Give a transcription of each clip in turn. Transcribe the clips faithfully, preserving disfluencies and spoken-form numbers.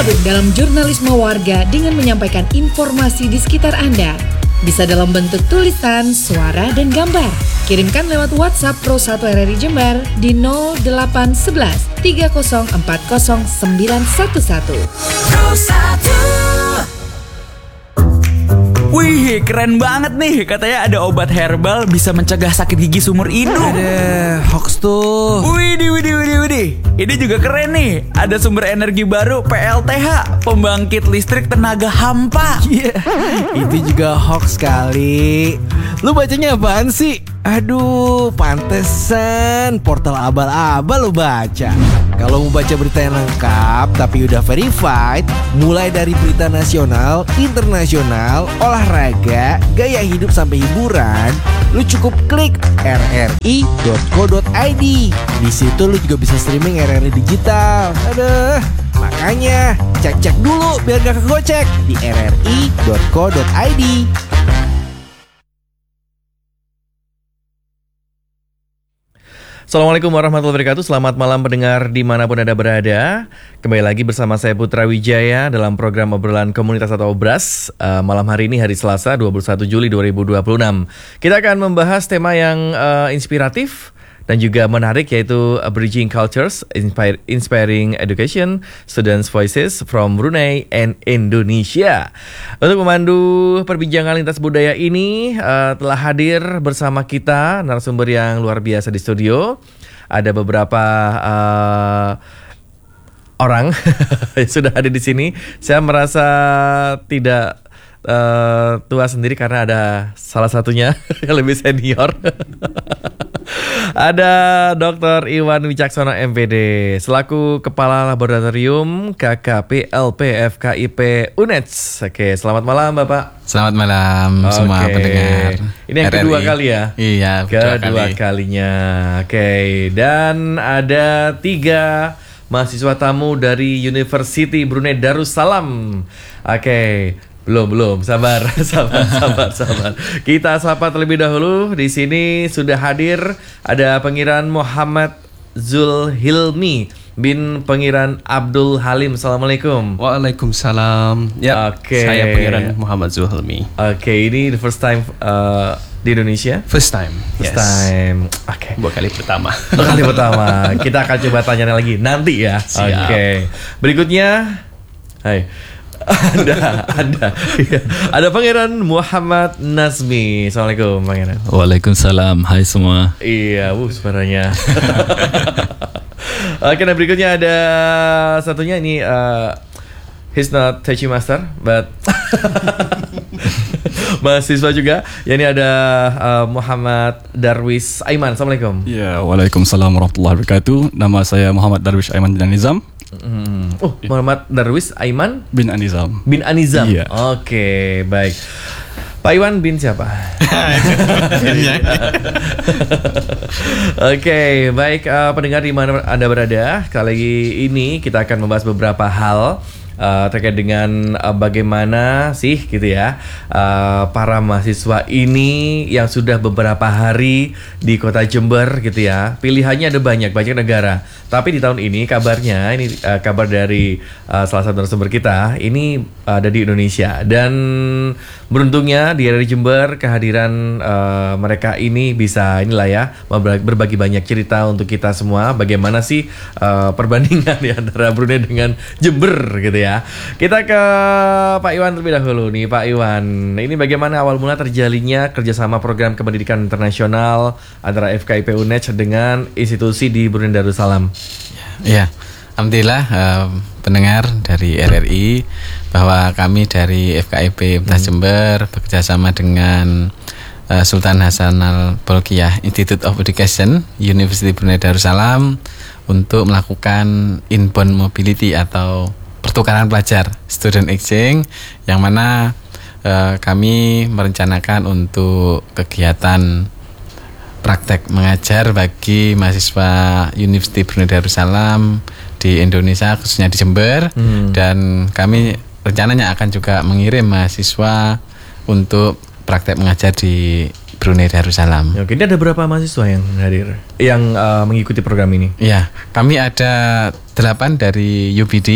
terjun dalam jurnalisme warga dengan menyampaikan informasi di sekitar Anda. Bisa dalam bentuk tulisan, suara, dan gambar. Kirimkan lewat WhatsApp Pro satu R R I Jember di nol delapan satu satu tiga nol empat nol sembilan satu satu. Pro satu. Wih, keren banget nih. Katanya ada obat herbal bisa mencegah sakit gigi seumur hidup. Ada hoax tuh. Widih, widih, widih, widih. Ini juga keren nih. Ada sumber energi baru P L T H, pembangkit listrik tenaga hampa. Iya, yeah. Itu juga hoax kali. Lu bacanya apaan sih? Aduh, pantesan portal abal-abal lu baca. Kalau mau baca berita yang lengkap tapi udah verified, mulai dari berita nasional, internasional, olahraga, gaya hidup sampai hiburan, lu cukup klik r r i dot co dot i d. Di situ lu juga bisa streaming R R I digital. Aduh, makanya cek-cek dulu biar gak kegocek di r r i dot co dot i d. Assalamualaikum warahmatullahi wabarakatuh. Selamat malam pendengar dimanapun Anda berada. Kembali lagi bersama saya Putra Wijaya dalam program obrolan komunitas atau Obras. uh, Malam hari ini hari Selasa dua puluh satu Juli dua ribu dua puluh enam. Kita akan membahas tema yang uh, inspiratif dan juga menarik, yaitu Bridging Cultures, Inspiring Education, Students' Voices from Brunei and Indonesia. Untuk memandu perbincangan lintas budaya ini uh, telah hadir bersama kita narasumber yang luar biasa di studio. Ada beberapa uh, orang yang sudah hadir di sini. Saya merasa tidak uh, tua sendiri karena ada salah satunya yang lebih senior. Ada Doktor Iwan Wicaksono M P D selaku Kepala Laboratorium K K P L P F K I P U N E D S. Oke, selamat malam Bapak. Selamat malam Oke. semua pendengar. Ini yang R R I. Kedua kali ya? Iya, kedua kali. kalinya. Oke, dan ada tiga mahasiswa tamu dari University Brunei Darussalam. Oke. Belum, belum. Sabar, sabar, sabar, sabar. Kita sapa terlebih dahulu. Di sini sudah hadir ada Pangeran Muhammad Zulhilmi bin Pangeran Abdul Halim. Assalamualaikum. Waalaikumsalam. Ya, okay. Saya Pangeran Muhammad Zulhilmi. Oke, okay, ini the first time uh, di Indonesia? First time. First yes. time. Oke. Okay. Buat kali pertama. Buat kali pertama. Kita akan coba tanya lagi nanti ya. Oke. Okay. Berikutnya, hai. ada, ada, ya. Ada Pangeran Muhammad Nazmi. Assalamualaikum Pangeran. Waalaikumsalam. Hai semua. Iya, wuh suaranya. Oke, nah berikutnya ada satunya ini. Uh, he's not Taichi Master, but mahasiswa juga. Ya, ini ada uh, Muhammad Darwis Aiman. Assalamualaikum. Ya, waalaikumsalam warahmatullahi wabarakatuh. Nama saya Muhammad Darwis Aiman bin Anizam. Hmm. Oh, Muhammad Darwis Aiman bin Anizam. Bin Anizam. Iya. Oke, baik. Pak Iwan bin siapa? Oke, baik uh, pendengar di mana Anda berada. Kali ini kita akan membahas beberapa hal Uh, terkait dengan uh, bagaimana sih gitu ya uh, para mahasiswa ini yang sudah beberapa hari di kota Jember gitu ya. Pilihannya ada banyak, banyak negara. Tapi di tahun ini kabarnya, ini uh, kabar dari uh, salah satu narasumber kita, ini uh, ada di Indonesia. Dan beruntungnya di area Jember kehadiran uh, mereka ini bisa inilah ya berbagi banyak cerita untuk kita semua. Bagaimana sih uh, perbandingan di antara Brunei dengan Jember gitu ya. Kita ke Pak Iwan terlebih dahulu nih. Pak Iwan, ini bagaimana awal mula terjalinnya kerjasama program kependidikan internasional antara F K I P U N E D S dengan institusi di Brunei Darussalam? Ya, alhamdulillah uh, pendengar dari R R I bahwa kami dari F K I P Universitas hmm. Jember bekerjasama dengan uh, Sultan Hasanal Bolkiah Institute of Education University Brunei Darussalam untuk melakukan inbound mobility atau pertukaran pelajar, student exchange, yang mana uh, kami merencanakan untuk kegiatan praktek mengajar bagi mahasiswa University Brunei Darussalam di Indonesia, khususnya di Jember. hmm. Dan kami rencananya akan juga mengirim mahasiswa untuk praktek mengajar di Brunei Darussalam. Oke, ini ada berapa mahasiswa yang hadir, yang uh, mengikuti program ini? Ya, kami ada delapan dari U B D.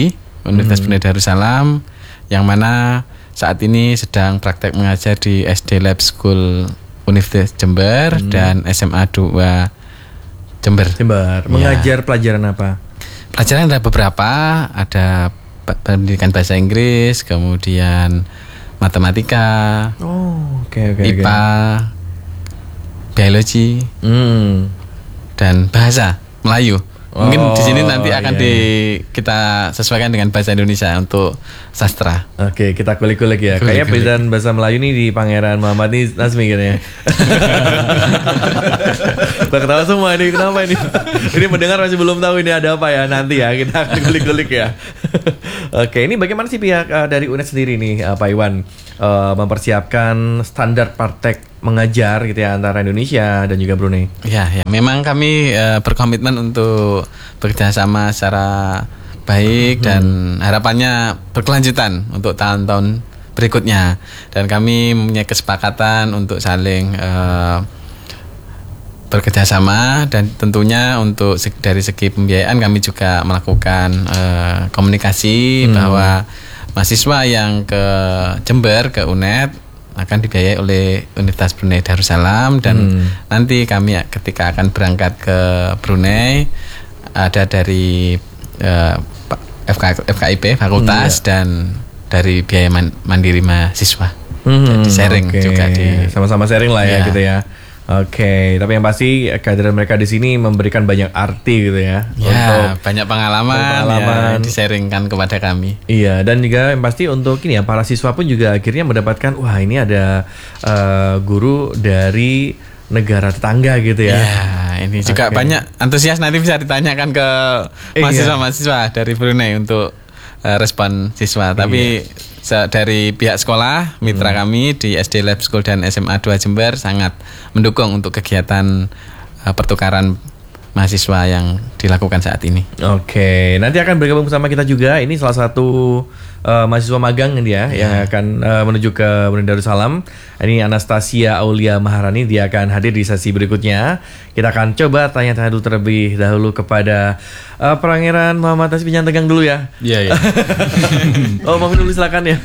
Universitas Hmm. Brunei Darussalam, yang mana saat ini sedang praktek mengajar di S D Lab School Universitas Jember Hmm. dan S M A dua Jember. Jember. Mengajar pelajaran apa? Pelajaran ada beberapa, ada pe- pendidikan bahasa Inggris, kemudian matematika, Oh, oke oke I P oke. A, biologi, Hmm. dan bahasa Melayu. Mungkin di sini Oh, nanti akan iya, di kita sesuaikan dengan bahasa Indonesia untuk sastra. Oke, kita kulik-kulik ya. Kayaknya Kulik-kulik. pilihan bahasa Melayu nih di Pangeran Muhammad nih Nazmi kayaknya. Udah ketawa semua nih, kenapa ini? Ini mendengar masih belum tahu ini ada apa ya. Nanti ya kita akan kulik-kulik ya. Oke, ini bagaimana sih pihak uh, dari U N E D sendiri nih, uh, Pak Iwan, uh, mempersiapkan standar praktek mengajar gitu ya antara Indonesia dan juga Brunei? Ya, ya. Memang kami eh, berkomitmen untuk bekerja sama secara baik dan harapannya berkelanjutan untuk tahun-tahun berikutnya. Dan kami mempunyai kesepakatan untuk saling eh, bekerja sama, dan tentunya untuk se- dari segi pembiayaan kami juga melakukan eh, komunikasi bahwa mahasiswa yang ke Jember, ke U N E D akan dibiayai oleh Universitas Brunei Darussalam, dan Hmm. nanti kami ketika akan berangkat ke Brunei ada dari eh, F K, F K I P fakultas dan dari biaya man- mandiri mahasiswa. Jadi sharing oke. juga di sama-sama sharing lah ya, Ya. gitu ya. Oke, tapi yang pasti kehadiran mereka di sini memberikan banyak arti gitu ya. ya Untuk banyak pengalaman, pengalaman. ya, di-sharingkan kepada kami. iya, dan juga yang pasti untuk ini ya, para siswa pun juga akhirnya mendapatkan, wah ini ada eh, guru dari negara tetangga gitu ya. Ya, ini juga Oke. banyak antusias, nanti bisa ditanyakan ke Iya. mahasiswa-mahasiswa dari Brunei untuk eh, respon siswa. Tapi se- dari pihak sekolah mitra kami di S D Lab School dan S M A dua Jember sangat mendukung untuk kegiatan eh, pertukaran mahasiswa yang dilakukan saat ini. Oke, nanti akan bergabung bersama kita juga. Ini salah satu uh, mahasiswa magang dia yang akan uh, menuju ke Brunei Darussalam. Ini Anastasia Aulia Maharani, dia akan hadir di sesi berikutnya. Kita akan coba tanya-tanya dulu terlebih dahulu kepada uh, Pangeran Muhammad Tasbih. Jangan tegang dulu ya. Iya, iya. Oh, mau dulu silakan ya.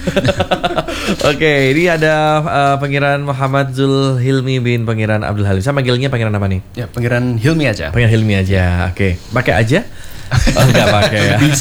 Oke, ini ada uh, Pangeran Muhammad Zulhilmi bin Pangeran Abdul Halim. Saya manggilnya Pangeran apa nih? Ya, Pangeran Hilmi aja. Pangeran Hilmi aja. Oke, pakai aja? Oh, enggak pakai ya. Bisa.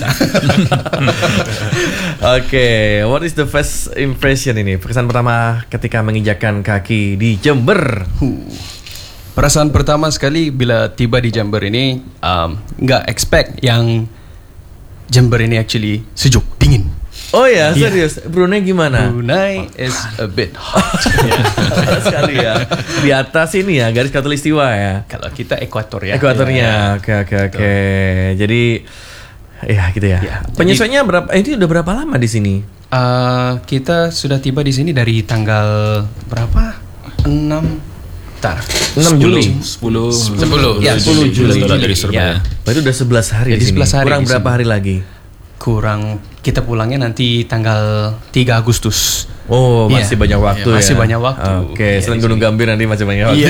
Oke, what is the first impression ini? Kesan pertama ketika menginjakkan kaki di Jember. Huh. Perasaan pertama sekali bila tiba di Jember ini, um, nggak expect yang Jember ini actually sejuk, dingin. Oh ya, serius. Brunei gimana? Brunei is a bit hot. Panas sekali ya. Di atas ini ya, garis khatulistiwa ya. Kalau kita ekuator ya. Ekuatornya. Oke, oke, oke. Jadi ya gitu ya. Ya, jadi- Penyesuaiannya berapa? Eh, ini udah berapa lama di sini? Uh, kita sudah tiba di sini dari tanggal berapa? enam Tar. enam Juli. sepuluh Sepuluh. Ya, sepuluh Juli. dari Surabaya. Ya. Berarti udah sebelas hari Jadi di sini. sebelas hari Kurang di berapa sini. hari lagi? Kurang kita pulangnya nanti tanggal tiga Agustus. Oh, masih Iya. banyak waktu Iya, ya. masih banyak waktu. Oke, Iya, selain di Gunung sini. Gambir nanti masih banyak waktu. Iya.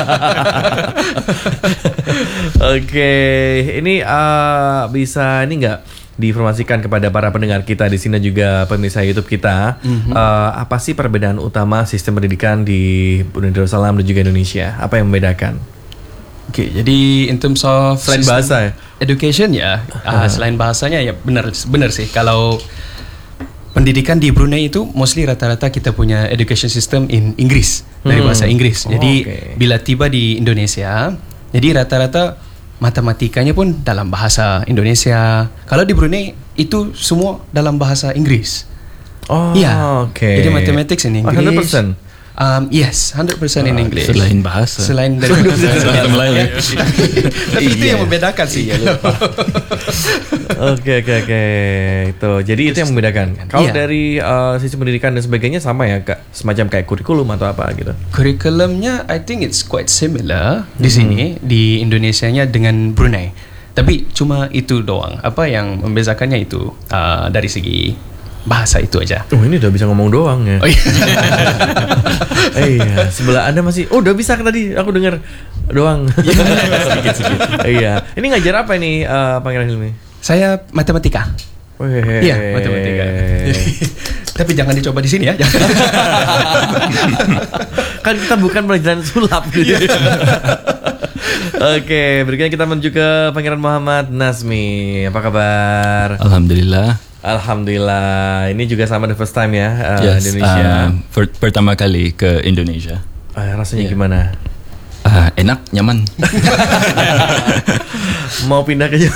Oke, ini uh, bisa ini enggak diinformasikan kepada para pendengar kita di sini dan juga pemirsa YouTube kita, uh, apa sih perbedaan utama sistem pendidikan di Brunei Darussalam dan juga Indonesia? Apa yang membedakan? Oke, jadi in terms of Selain system bahasa ya? education ya, ah, selain bahasanya ya benar benar sih. Kalau pendidikan di Brunei itu mostly rata-rata kita punya education system in Inggris, dari Hmm. bahasa Inggris. Oh, Jadi oke. bila tiba di Indonesia, jadi rata-rata matematikanya pun dalam bahasa Indonesia. Kalau di Brunei itu semua dalam bahasa Inggris. Oh, Iya. oke. Jadi mathematics in Oh, English. seratus persen? Um, yes, one hundred percent in English. Selain bahasa. Selain dari Selain Melayu. Tapi itu yang membedakan sih. Oke oke oke itu jadi itu yang membedakan. Kalau Iya. dari uh, sistem pendidikan dan sebagainya sama ya kak, semacam kayak kurikulum atau apa gitu. Kurikulumnya I think it's quite similar di sini di Indonesianya dengan Brunei. Tapi cuma itu doang. Apa yang membedakannya itu uh, dari segi bahasa itu aja. Oh ini udah bisa ngomong doang ya. Oh, iya. Eh, iya sebelah anda masih. Oh udah bisa tadi aku dengar doang. Sedikit sedikit. Iya. Ini ngajar apa ini uh, Pangeran Hilmi? Saya matematika. Weh. Iya, matematika. Tapi jangan dicoba di sini ya. Kan kita bukan pelajaran sulap gitu. Oke, berikutnya kita menuju ke Pangeran Muhammad Nazmi. Apa kabar? Alhamdulillah. Alhamdulillah. Ini juga sama the first time ya uh, Yes, Indonesia. um, per- pertama kali ke Indonesia. Ah, rasanya Yeah. gimana? Ah, enak, nyaman. Mau pindah ke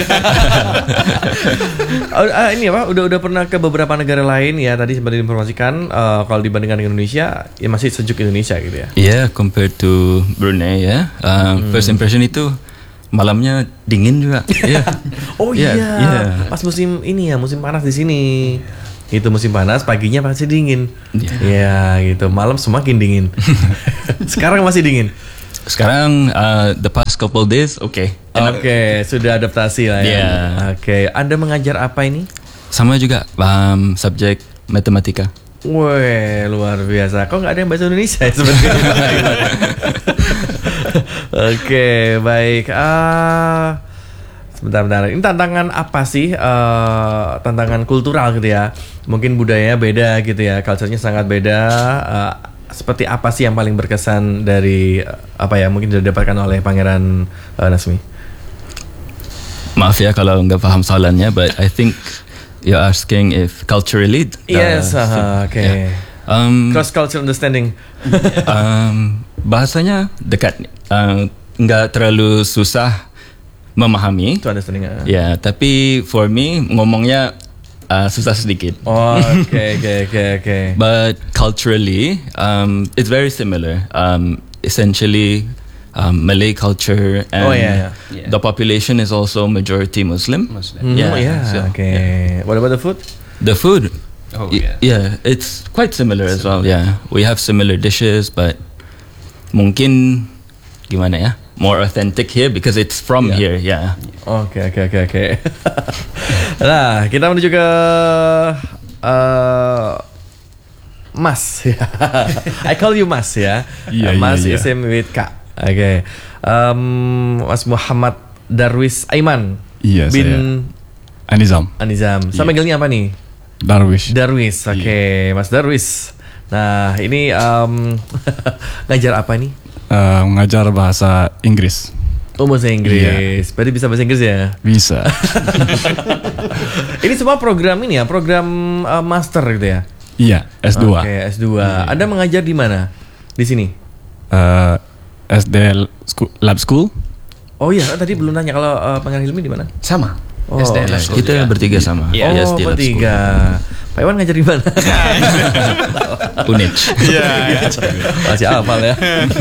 oh, ah, ini apa? Udah udah pernah ke beberapa negara lain ya. Tadi sempat diinformasikan uh, kalau dibandingkan dengan Indonesia, ya masih sejuk Indonesia gitu ya. Yeah, compared to Brunei ya. Um, First impression itu malamnya dingin juga. Yeah. Oh Yeah, iya, yeah. pas musim ini ya, musim panas di sini. Itu musim panas, paginya pasti dingin. Iya, gitu. Malam semakin dingin. Sekarang masih dingin. Sekarang uh, the past couple days, oke. Oke, sudah adaptasi lah ya. Yeah. Oke, Anda mengajar apa ini? Sama juga um, subjek matematika. Wih, luar biasa. Kok nggak ada yang bahasa Indonesia ya sebenarnya? Oke, baik. Ah, sebentar-bentar. Ini tantangan apa sih? Uh, tantangan kultural gitu ya. Mungkin budayanya beda gitu ya. Culture-nya sangat beda. Uh, seperti apa sih yang paling berkesan dari uh, apa ya? Mungkin sudah didapatkan oleh Pangeran uh, Nazmi. Maaf ya kalau nggak paham soalannya, but I think you're asking if culturally. Yes, uh, oke. yeah. Um, Cross cultural understanding. um, bahasanya dekat, uh, nggak terlalu susah memahami. Itu understanding. Uh. Ya, tapi for me ngomongnya uh, susah sedikit. Oh, oke, oke, oke, oke. But culturally, um, it's very similar. Um, essentially, um, Malay culture, and Oh, yeah, yeah. the population is also majority Muslim. Muslim. Hmm, Yeah, yeah, so, oke. yeah. What about the food? The food, Oh y- yeah. yeah, it's quite similar as well. Yeah, we have similar dishes, but mungkin gimana ya? More authentic here because it's from Yeah. here. Yeah. Oke, oke, oke, oke. Nah, kita menuju ke uh, Mas. I call you Mas ya. Uh, Iya, Mas iya, iya. isim with K. Oke. Um, Mas Muhammad Darwis Aiman Iya, bin saya Anizam Anizam. Sama Iya. manggilnya apa nih? Darwish. Darwis. Oke, Mas Darwis. Nah, ini um, ngajar apa nih? Eh, mengajar bahasa Inggris. Oh, bahasa Inggris. Berarti bisa bahasa Inggris ya? Bisa. Ini semua program ini ya, program uh, master gitu ya? Iya, S dua. Oke, S dua. Anda mengajar di mana? Di sini? Eh, S D L School- Lab School. Oh iya, tadi belum nanya kalau uh, Pangeran Hilmi di mana? Sama. Oh, S D L School Kita juga. bertiga sama. Iya. Yes, Oh, di lab bertiga. Pak Iwan ngajar di mana? school. Unit. Masih hafal ya.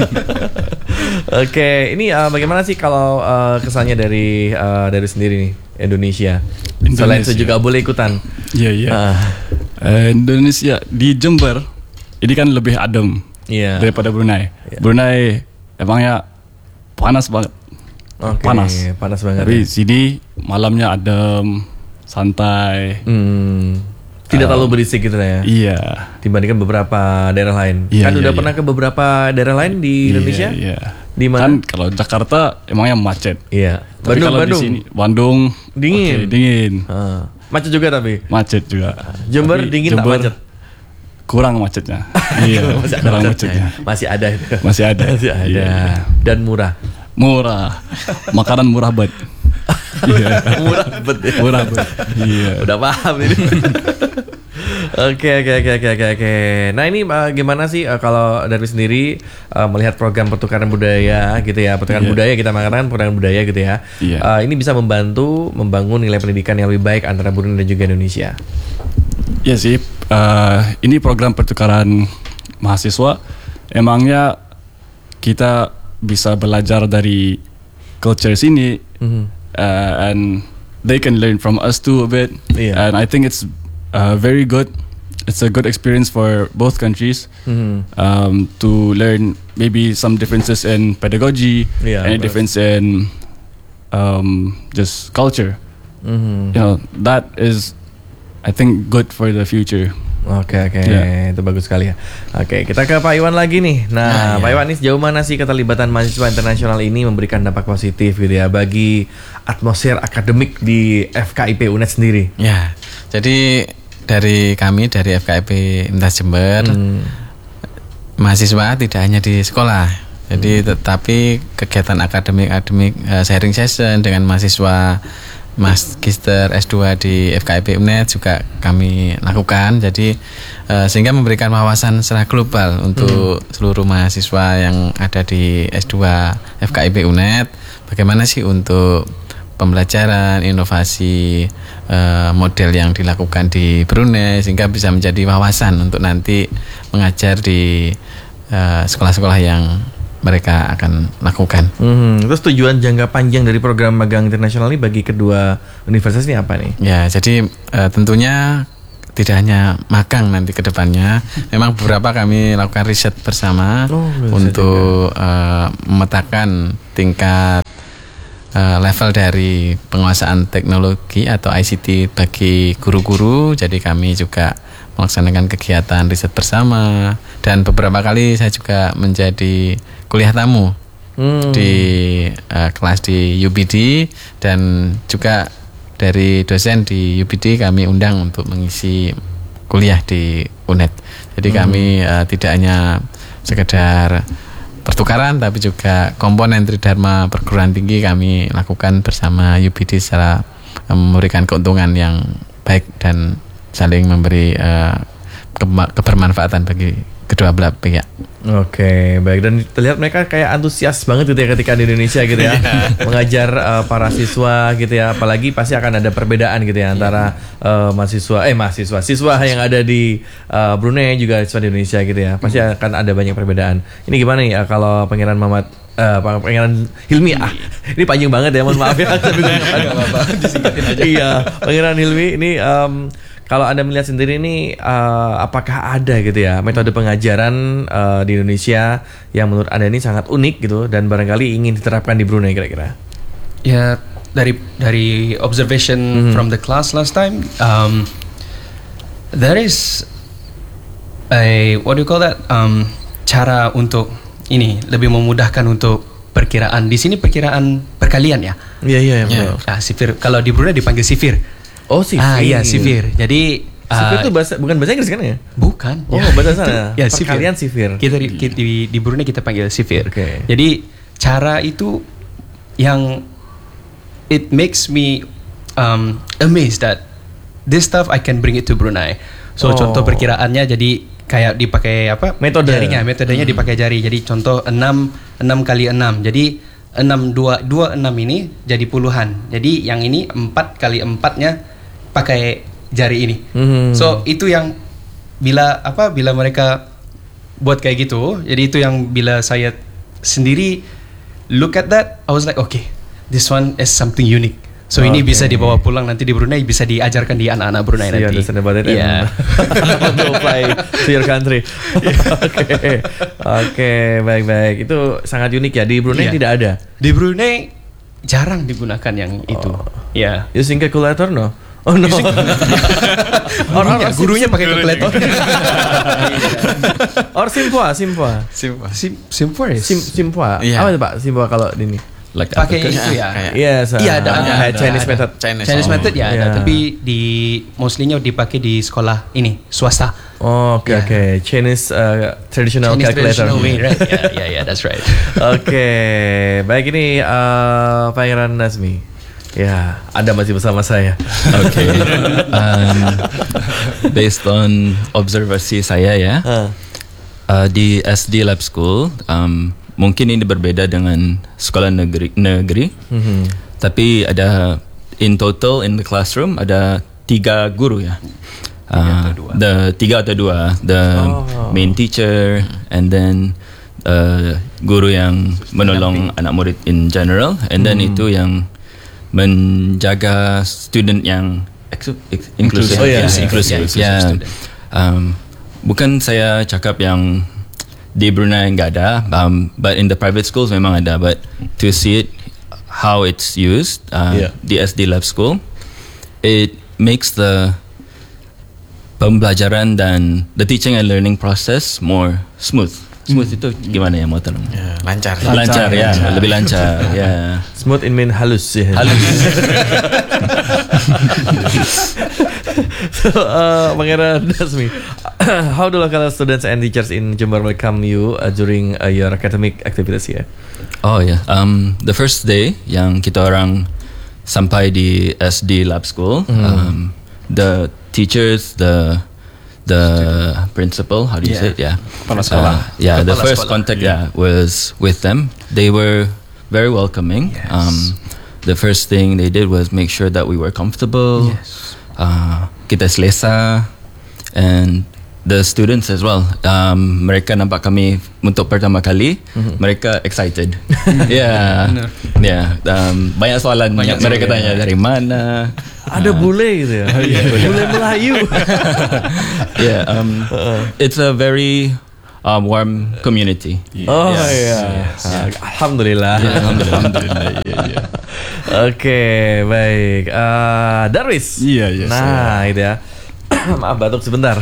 Oke, ini uh, bagaimana sih kalau uh, kesannya dari uh, dari sendiri nih Indonesia? Selain itu Indonesia. juga boleh ikutan. Iya, iya. Ah, Eh, Indonesia di Jember ini kan lebih adem Iya. daripada Brunei. Iya. Brunei emangnya panas banget. Oke, Panas. panas banget. Tapi ya. sini malamnya adem, santai. Hmm, tidak terlalu berisik gitu lah ya. Iya. Dibandingkan beberapa daerah lain. Iya, Kan iya, udah iya. pernah ke beberapa daerah lain di Indonesia? Iya, iya. Di mana? Kan kalau Jakarta emangnya macet. Iya. Tapi Bandung, kalau Bandung. di sini Bandung Dingin. oke, dingin. Ah, macet juga tapi. Macet juga. Jember Tapi dingin tak Jember macet. kurang macetnya. Iya, Masih ada kurang macetnya. macetnya. Masih ada itu. Masih ada. Masih ada. Iya. Dan murah. Murah. Makanan murah banget. Iya. Murah bet ya. Murah banget. Iya. Udah paham ini. Oke oke oke oke oke oke. Nah ini uh, gimana sih uh, kalau dari sendiri uh, melihat program pertukaran budaya gitu ya, pertukaran Iya. budaya kita mengatakan pertukaran budaya gitu ya. Iya. Uh, ini bisa membantu membangun nilai pendidikan yang lebih baik antara Brunei dan juga Indonesia. Iya sih. eh, ini program pertukaran mahasiswa. Emangnya kita bisa belajar dari culture sini, Mhm. uh, and they can learn from us too a bit. Iya. And I think it's uh, very good. It's a good experience for both countries. Mhm. um, to learn maybe some differences in pedagogy, Yeah, any of course. difference in um, just culture. Mhm. You know, that is, I think, good for the future. Oke oke, Ya. itu bagus sekali ya. Oke, kita ke Pak Iwan lagi nih. Nah, Nah, Pak ya. Iwan, ini sejauh mana sih keterlibatan mahasiswa internasional ini memberikan dampak positif gitu ya bagi atmosfer akademik di F K I P U N E D sendiri? Ya, jadi dari kami dari F K I P Universitas Jember, Hmm. mahasiswa tidak hanya di sekolah, jadi tetapi kegiatan akademik-akademik eh, sharing session dengan mahasiswa Magister S dua di F K I P U N E D juga kami lakukan. Jadi eh, sehingga memberikan wawasan secara global untuk seluruh mahasiswa yang ada di S dua F K I P U N E D. Bagaimana sih untuk pembelajaran, inovasi eh, model yang dilakukan di Brunei sehingga bisa menjadi wawasan untuk nanti mengajar di eh, sekolah-sekolah yang mereka akan lakukan. Hmm, terus tujuan jangka panjang dari program magang internasional ini bagi kedua universitas ini apa nih? Ya, jadi eh, tentunya tidak hanya magang nanti ke depannya. Memang beberapa kami lakukan riset bersama Oh, riset untuk eh, memetakan tingkat eh, level dari penguasaan teknologi atau I C T bagi guru-guru. Jadi kami juga melaksanakan kegiatan riset bersama dan beberapa kali saya juga menjadi kuliah tamu Hmm. di uh, kelas di U B D dan juga dari dosen di U B D kami undang untuk mengisi kuliah di U N E D. Jadi Hmm. kami uh, tidak hanya sekedar pertukaran tapi juga komponen Tridharma perguruan tinggi kami lakukan bersama U B D secara uh, memberikan keuntungan yang baik dan saling memberi uh, ke- kebermanfaatan bagi kedua belah pihak. Oke, baik, dan terlihat mereka kayak antusias banget gitu ya ketika di Indonesia gitu ya mengajar uh, para siswa gitu ya, apalagi pasti akan ada perbedaan gitu ya antara uh, mahasiswa eh mahasiswa siswa yang ada di uh, Brunei juga siswa di Indonesia gitu ya, pasti akan ada banyak perbedaan. Ini gimana nih uh, kalau Pangeran Muhammad uh, Pangeran Hilmi ah ini panjang banget ya, mohon maaf ya tapi nggak apa-apa disingkatin aja. Iya, Pangeran Hilmi ini um, kalau Anda melihat sendiri ini uh, apakah ada gitu ya metode pengajaran uh, di Indonesia yang menurut Anda ini sangat unik gitu dan barangkali ingin diterapkan di Brunei kira-kira? Ya, dari dari observation Mhm. from the class last time, um, there is a what do you call that? Um, cara untuk ini lebih memudahkan untuk perkiraan. Di sini perkiraan perkalian ya. Iya iya iya. Ya. betul. Ah, sifir. Kalau di Brunei dipanggil sifir. Oh sifir. Ah iya sifir. Jadi Sifir ah, itu bahasa bukan bahasa Inggris kan ya? bukan. Oh Ya, bahasa itu- sana. Ya sifir. Perkalian sifir. Kita di, kita di, di Brunei kita panggil sifir. Oke. Jadi cara itu yang it makes me um, amazed that this stuff I can bring it to Brunei. Oh. So contoh perkiraannya jadi kayak dipakai apa? Metode. Jarinya, metodenya dipakai jari. Jadi contoh enam enam kali enam. Jadi enam dua dua enam ini jadi puluhan. Jadi yang ini empat kali empatnya pakai jari ini. Mhm. So itu yang bila apa bila mereka buat kayak gitu, jadi itu yang bila saya sendiri look at that, I was like, okay, this one is something unique. So ini Okay. bisa dibawa pulang nanti di Brunei, bisa diajarkan di anak-anak Brunei See, nanti. understand about it Yeah. and to apply to your country. Oke, oke, baik-baik. Itu sangat unik ya. Di Brunei Iya. tidak ada. Di Brunei jarang digunakan yang itu. Ya. Using calculator no? Oh no. Gurunya, gurunya pakai kalkulator. Or simpua, simpua. Sim Simpor Sim, simpua. Iya. Apa itu Pak? Simpua kalau di ini? Like pakai abacus. itu ya. kayak- Yes. Iya, ada, ah, ada, kayak ada, Chinese ada. method. Chinese, Chinese oh. method ya ada, Iya. tapi di mostly-nya dipakai di sekolah ini swasta. Oh, oke Yeah. oke. Chinese uh, traditional Chinese calculator. traditional way, right? Yeah, yeah, yeah, that's right. Oke, baik ini uh, Pangeran Nazmi. Ya, Anda masih bersama saya. Okay. um, based on observasi saya ya, Ah. uh, di S D Lab School, um, mungkin ini berbeda dengan sekolah negeri, negeri. Mhm. Tapi ada in total in the classroom ada tiga guru ya. Uh, the tiga atau dua, the Oh. main teacher and then uh, guru yang menolong anak murid in general, and then itu yang menjaga student yang ex- ex- inclusive. Oh, yeah. Yes, Yeah, inclusive. yeah, inclusive Yeah. student. Um, bukan saya cakap yang di Brunei nggak ada, um, but in the private schools memang ada. But to see it how it's used, uh, Yeah. di S D Lab School, it makes the pembelajaran dan the teaching and learning process more smooth. Smooth itu gimana ya mau tolong? Ya, lancar. Lancar, ya, lebih lancar ya. Smooth in mean halus ya. Halus. So, uh, Pangeran Dasmi, how do local students and teachers in Jember welcome you uh, during uh, your academic activities here? Oh ya, yeah. um, the first day yang kita orang sampai di S D Lab School, mm. um, the teachers, the the principal, how do you Yeah. say it? Yeah, Kepala sekolah. Uh, yeah, the Kepala first sekolah. contact yeah. was with them. They were very welcoming. Yes. Um, the first thing they did was make sure that we were comfortable. Yes. Uh, kita selesa, and the students as well. Um, mereka nampak kami untuk pertama kali, mm-hmm. mereka excited. yeah, yeah. Um, banyak soalan Banyak mereka soalan. tanya dari mana. Ada bule gitu ya. Bule Melayu. Yeah, um, it's a very um, warm community. Oh Yes. iya. Yes. Ah, Alhamdulillah. Yeah, alhamdulillah, alhamdulillah. Yeah, yeah. Oke, baik. Uh, Darwis. Iya, iya, Nah, itu ya. Maaf batuk sebentar.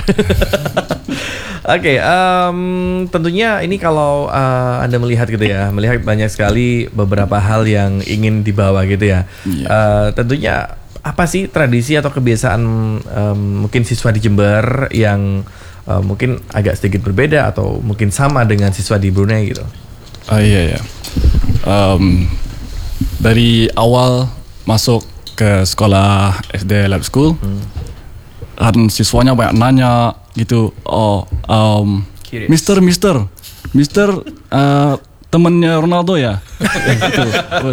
Oke, em, tentunya ini kalau uh, Anda melihat gitu ya, melihat banyak sekali beberapa hal yang ingin dibawa gitu ya. Iya. Uh, tentunya apa sih tradisi atau kebiasaan um, mungkin siswa di Jember yang uh, mungkin agak sedikit berbeda atau mungkin sama dengan siswa di Brunei gitu? Ah iya ya. Um, dari awal masuk ke sekolah S D Lab School, hmm. kan siswanya banyak nanya gitu. Oh, um, Curious. Mister, Mister, Mister, uh, temannya Ronaldo ya. Gitu.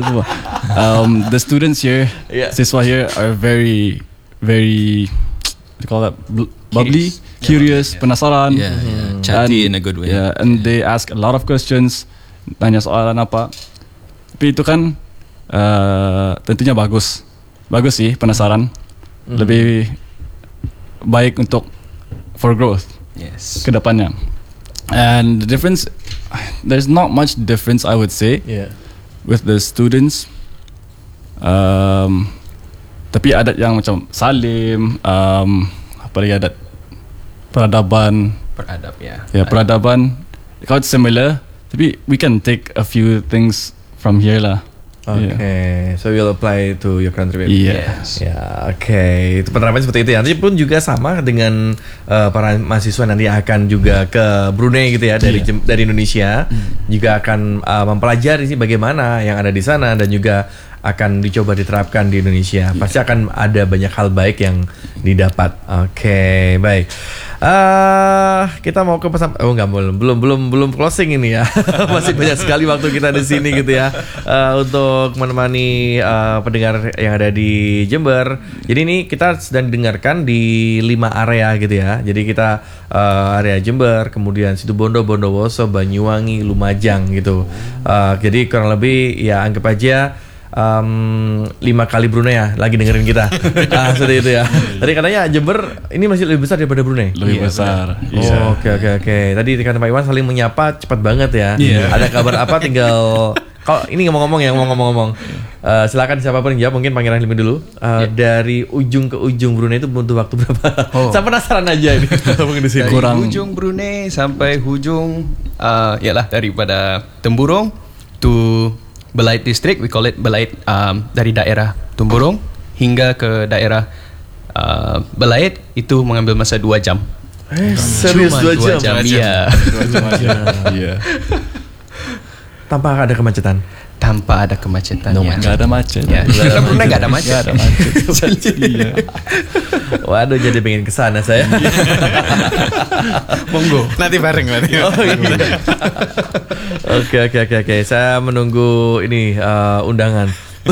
um, the students here, Yeah. siswa here are very, very, what do you call that, bl- bubbly, curious, penasaran. Yeah, yeah. Chatty in a good way. Yeah, and they ask a lot of questions. Tanya soalan apa. Tapi itu kan uh, tentunya bagus. Bagus sih, penasaran. Mm. Lebih baik untuk for growth Yes. ke depannya. And the difference, there's not much difference I would say Yeah. with the students. Um, tapi adat yang macam salim, um, apa lagi adat peradaban, Beradab ya. ya peradaban, quite similar. Tapi we can take a few things from here lah. Oke, Yeah. so you'll apply to your country. maybe? Yes. Ya, oke. Itu penerapan seperti itu ya. Nanti pun juga sama dengan uh, para mahasiswa nanti akan juga ke Brunei gitu ya dari Iya. Jem- dari Indonesia, juga akan uh, mempelajari sih bagaimana yang ada di sana dan juga akan dicoba diterapkan di Indonesia. Pasti akan ada banyak hal baik yang didapat. Oke, baik. Uh, kita mau ke pesan. Oh nggak belum belum belum belum closing ini ya. Masih banyak sekali waktu kita di sini gitu ya uh, untuk menemani uh, pendengar yang ada di Jember. Jadi ini kita sedang dengarkan di lima area gitu ya. Jadi kita uh, area Jember, kemudian Situbondo, Bondowoso, Banyuwangi, Lumajang gitu. Uh, jadi kurang lebih ya anggap aja Um, lima kali Brunei ya lagi dengerin kita. Ah, seperti itu ya. Tadi katanya Jember ini masih lebih besar daripada Brunei. Lebih Iya, besar. Oh, Iya. oke oke oke. Tadi kan Pak Iwan saling menyapa cepat banget ya. Iya. Ada kabar apa tinggal kalau ini ngomong-ngomong ya ngomong-ngomong. Uh, silakan siapapun yang jawab, mungkin Pangeran Hilmi dulu. Uh, Dari ujung ke ujung Brunei itu butuh waktu berapa? Oh. Saya penasaran aja ini. Mungkin di sini. Dari Kurang- hujung Brunei sampai hujung uh, yalah daripada Temburong to Belait District, we call it Belait, um, dari daerah Temburong hingga ke daerah uh, Belait itu mengambil masa dua jam. Eh, serius Cuma dua dua jam. jam. Iya. Iya. Tanpa ada kemacetan. Tanpa ada kemacetan. No, ya. nggak ada macet. Ya, karena Brunei nggak ada macet. Nggak ada macet. Iya. Waduh, jadi pengen kesana saya. Monggo. Nanti bareng nanti. Oh iya. Oke oke oke oke. Saya menunggu ini uh, undangan.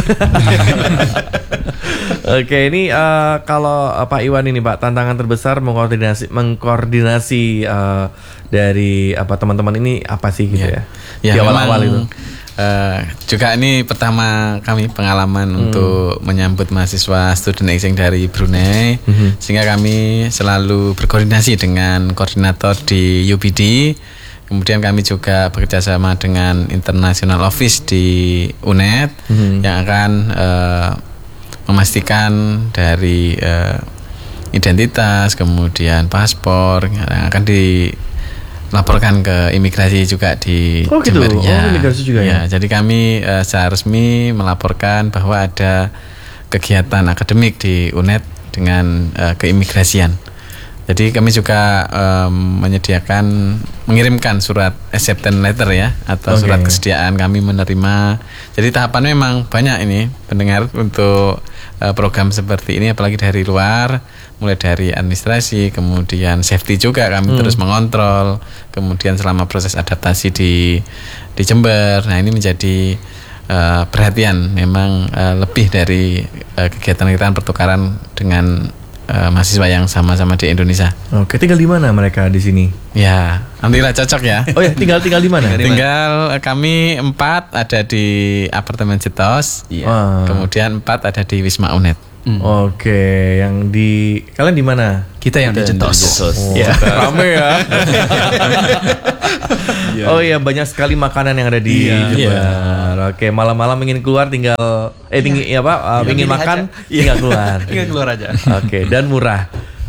Oke, ini uh, kalau uh, Pak Iwan ini Pak, tantangan terbesar mengkoordinasi mengkoordinasi uh, dari apa teman-teman ini apa sih gitu ya? Ya, Di memang, awal-awal itu. eh, juga ini pertama kami pengalaman Hmm. untuk menyambut mahasiswa student exchange dari Brunei, Hmm. sehingga kami selalu berkoordinasi dengan koordinator di U B D. Kemudian kami juga bekerjasama dengan International Office di U N E D Hmm. yang akan eh, memastikan dari eh, identitas, kemudian paspor, yang akan dilaporkan ke imigrasi juga di Oh, gitu? Jember. Ya. Oh, imigrasi juga ya? Jadi kami uh, secara resmi melaporkan bahwa ada kegiatan akademik di U N E D dengan uh, keimigrasian. Jadi kami juga um, menyediakan mengirimkan surat acceptance letter ya atau Okay. surat kesediaan kami menerima. Jadi tahapannya memang banyak ini pendengar untuk uh, program seperti ini, apalagi dari luar, mulai dari administrasi, kemudian safety juga kami Hmm. terus mengontrol, kemudian selama proses adaptasi di di Jember. Nah, ini menjadi uh, perhatian memang uh, lebih dari uh, kegiatan-kegiatan pertukaran dengan uh, mahasiswa yang sama-sama di Indonesia. Oke, tinggal di mana mereka di sini? Ya, alhamdulillah cocok ya. Oh ya, tinggal tinggal di mana? Tinggal eh, kami empat ada di apartemen Cetos, Wah. kemudian empat ada di Wisma U N E D. Oke, yang di kalian di mana? Kita yang di Jetos. Oh, rame ya. Oh iya, banyak sekali makanan yang ada di Jember. Oke, malam-malam ingin keluar tinggal eh tinggi ya Pak, uh, ingin pilih makan aja. tinggal keluar. Tinggal keluar aja. Oke, dan murah.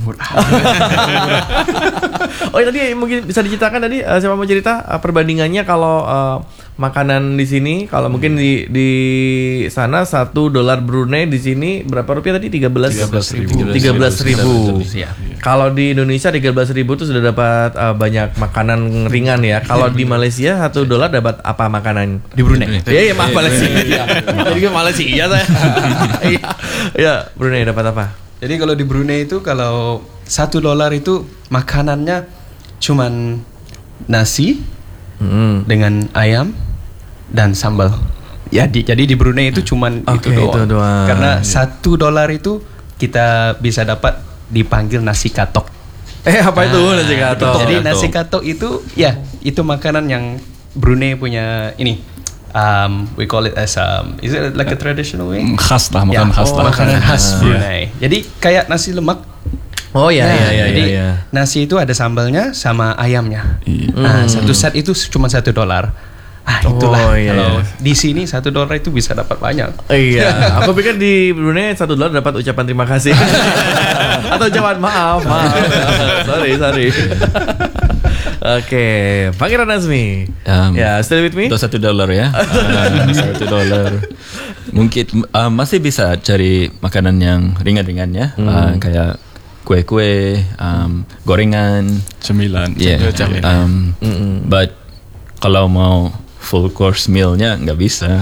Oh iya, tadi mungkin bisa diceritakan tadi uh, siapa mau cerita uh, perbandingannya kalau uh, makanan di sini kalau mungkin di di sana satu dolar Brunei di sini berapa rupiah tadi tiga belas ribu. tiga belas ribu. Iya. Kalau di Indonesia tiga belas ribu itu sudah dapat uh, banyak makanan ringan ya. Kalau di Malaysia satu dolar dapat apa makanan? Di Brunei. Iya, iya, maaf Malaysia. Jadi ke Malaysia saya. Iya. Iya, Brunei dapat apa? Jadi kalau di Brunei itu kalau satu dolar itu makanannya cuman nasi Hmm. dengan ayam dan sambal. Ya, di, jadi di Brunei itu cuman Oke, itu, doang. itu doang. Karena satu dolar itu kita bisa dapat dipanggil nasi katok. Eh, apa itu nasi katok? Jadi nasi katok itu ya itu makanan yang Brunei punya ini. Um, we call it as um, is it like a traditional way? Mm, khas lah, makanan Ya, khas oh, lah. makanan khas Iya. Brunei. Jadi kayak nasi lemak. Oh iya, Nah, iya, iya, jadi iya. nasi itu ada sambalnya sama ayamnya. Iya. Nah, satu set itu cuma satu dolar. Ah, itulah. Oh, iya, Kalau iya. di sini satu dolar itu bisa dapat banyak. Iya, aku pikir di Brunei satu dolar dapat ucapan terima kasih atau ucapan maaf, maaf. sorry, sorry. Oke, Pangeran Azmi. Um, Ya, still with me? Untuk satu dolar ya. Ah, satu dolar. Mungkin uh, masih bisa cari makanan yang ringan-ringan ya. Ah, kayak kue-kue, um, gorengan. Cemilan. Yeah. Um, but kalau mau full course mealnya nggak bisa.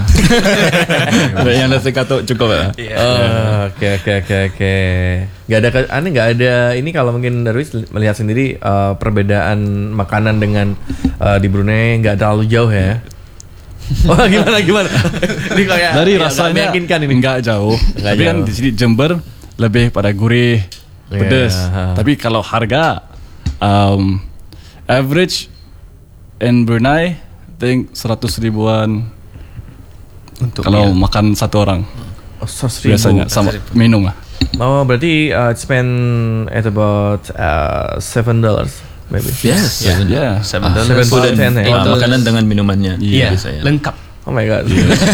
Yang nasi katok cukup ya. Oh, Oke, oke, oke, oke. Gak ada, ke- aneh nggak ada ini kalau mungkin Darwis melihat sendiri uh, perbedaan makanan dengan uh, di Brunei nggak terlalu jauh ya. Oh gimana gimana? Ini kayak Dari ya, nggak rasanya meyakinkan ini. nggak jauh. Nggak Tapi kan jauh. di sini Jember lebih pada gurih, Iya, pedas. ha. Tapi kalau harga um, average in Brunei, I think seratus ribuan Untuk kalau meal. makan satu orang Oh, seratus ribu. biasanya sama minum lah. Oh berarti uh, it spend at about uh, seven dollars maybe. Yes. Yeah. Yeah. Seven Ah, dollars. food Seven and- ten, ya. ah, makanan dengan minumannya. Iya, bisa ya. lengkap. Oh my god.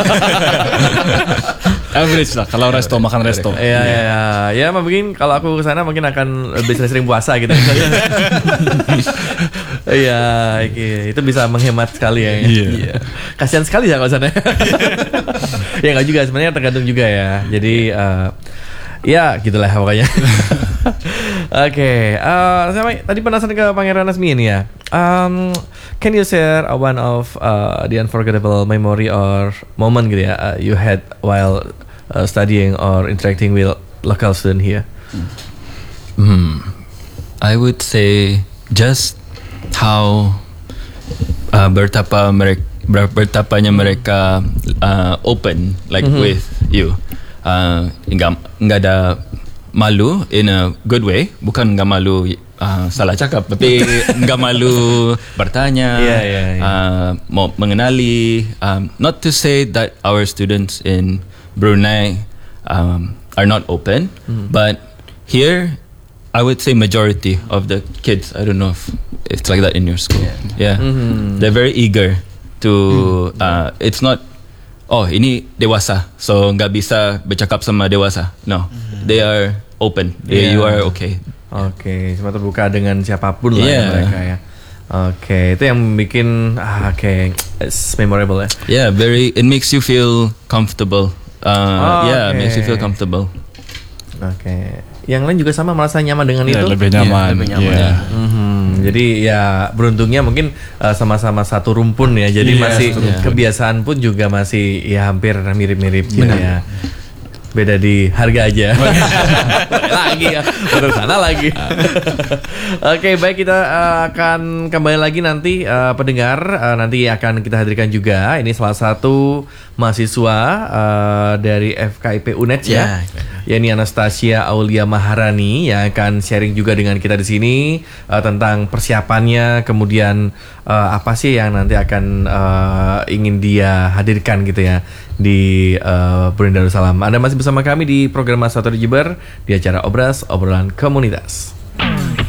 Average lah kalau resto makan resto. Iya iya iya. Ya mungkin kalau aku ke sana mungkin akan lebih sering puasa gitu. Iya, oke. Itu bisa menghemat sekali ya. Iya. Kasihan sekali ya kalau sana. Ya nggak juga sebenarnya tergantung juga ya. Jadi eh, ya gitulah pokoknya. Oke, eh, saya tadi penasaran ke Pangeran Azmi ini ya. Um, can you share uh, one of uh, the unforgettable memory or moment gitu ya uh, you had while uh, studying or interacting with local student here? Hmm. I would say just how uh, bertapa mereka bertapanya mereka uh, open like with you. Uh, nggak nggak ada malu in a good way, bukan nggak malu uh, salah cakap, tapi nggak malu bertanya, Yeah, yeah, yeah. Uh, mau mengenali. Um, not to say that our students in Brunei um, are not open, but here I would say majority of the kids. I don't know if it's like that in your school. Yeah, they're very eager to. Uh, it's not. Oh, ini dewasa, so nggak bisa bercakap sama dewasa. No, they are open. Yeah. You are okay. Oke, semua terbuka dengan siapapun lah ya Yeah. mereka ya. Oke, itu yang bikin ah, oke, it's memorable ya. Yeah, very. It makes you feel comfortable. Oh, Uh, yeah, okay. makes you feel comfortable. Oke, yang lain juga sama merasa nyaman dengan Ya, itu. lebih nyaman. lebih nyaman. Yeah. Mhm, jadi ya beruntungnya mungkin uh, sama-sama satu rumpun ya, jadi Iya, masih satu rumpun. kebiasaan pun juga masih ya hampir mirip-mirip gitu ya. Beda di harga aja. lagi ya, baru sana lagi. Oke, baik, kita uh, akan kembali lagi nanti uh, pendengar uh, nanti akan kita hadirkan juga. Ini salah satu mahasiswa uh, dari F K I P U N E D ya, yakni Anastasia Aulia Maharani yang akan sharing juga dengan kita di sini uh, tentang persiapannya, kemudian uh, apa sih yang nanti akan uh, ingin dia hadirkan gitu ya di uh, Brunei Darussalam. Anda masih bersama kami di program Mahasiswa di Jember di acara Obras Obrolan Komunitas.